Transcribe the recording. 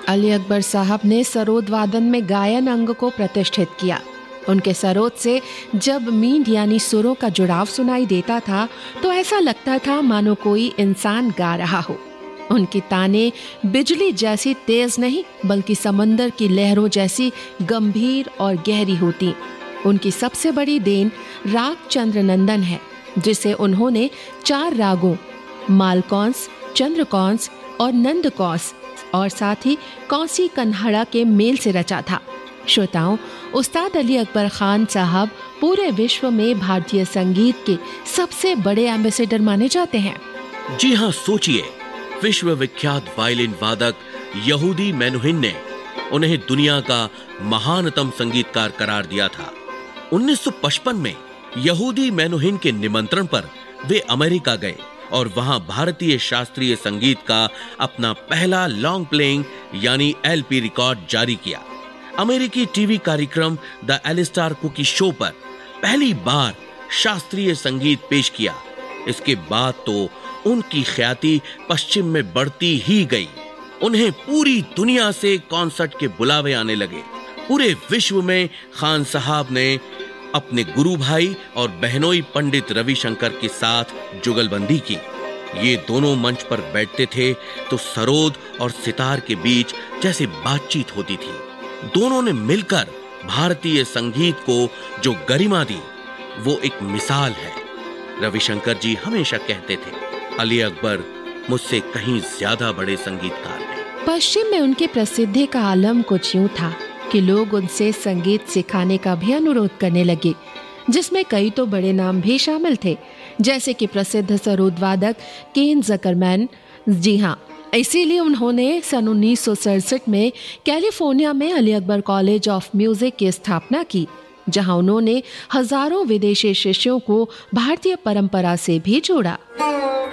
अली अकबर साहब ने सरोद वादन में गायन अंग को प्रतिष्ठित किया। उनके सरोद से जब मींड यानी सुरों का जुड़ाव सुनाई देता था तो ऐसा लगता था मानो कोई इंसान गा रहा हो। उनकी ताने बिजली जैसी तेज नहीं बल्कि समंदर की लहरों जैसी गंभीर और गहरी होती। उनकी सबसे बड़ी देन राग चंद्रनंदन है, जिसे उन्होंने 4 रागों मालकौंस, चंद्रकौंस और नंदकौंस और साथ ही कौंसी कन्हड़ा के मेल से रचा था। श्रोताओं, उस्ताद अली अकबर खान साहब पूरे विश्व में भारतीय संगीत के सबसे बड़े एम्बेसडर माने जाते हैं। जी हाँ, सोचिए, विश्व विख्यात वायलिन वादक यहूदी मेनुहिन ने उन्हें दुनिया का महानतम संगीतकार करार दिया था। 1955 में यहूदी मेनुहिन के निमंत्रण पर वे अमेरिका गए और वहां भारतीय शास्त्रीय संगीत का अपना पहला लॉन्ग प्लेइंग यानी एलपी रिकॉर्ड जारी किया। अमेरिकी टीवी कार्यक्रम द एलिस्टार कुकी शो पर पहली बार शास्त्रीय संगीत पेश किया। इसके बाद तो उनकी ख्याति पश्चिम में बढ़ती ही गई। उन्हें पूरी दुनिया से कॉन्सर्ट के बुलावे आने लगे। पूरे विश्व में खान साहब ने अपने गुरु भाई और बहनोई पंडित रविशंकर के साथ जुगलबंदी की। ये दोनों मंच पर बैठते थे तो सरोद और सितार के बीच जैसे बातचीत होती थी। दोनों ने मिलकर भारतीय संगीत को जो गरिमा दी वो एक मिसाल है। रविशंकर जी हमेशा कहते थे, अली अकबर मुझसे कहीं ज्यादा बड़े संगीतकार हैं। पश्चिम में उनकी प्रसिद्धि का आलम कुछ यूं था कि लोग उनसे संगीत सिखाने का भी अनुरोध करने लगे, जिसमें कई तो बड़े नाम भी शामिल थे, जैसे कि प्रसिद्ध सरोद वादक केन ज़करमैन। जी हाँ, इसीलिए उन्होंने सन 1967 में कैलिफोर्निया में Ali Akbar college of music की स्थापना की, जहां उन्होंने हजारों विदेशी शिष्यों को भारतीय परंपरा से भी जोड़ा।